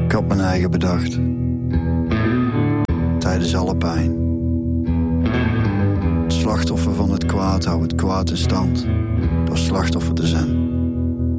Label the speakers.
Speaker 1: Ik had mijn eigen bedacht. Tijdens alle pijn. Het slachtoffer van het kwaad houdt het kwaad in stand. Door slachtoffer te zijn.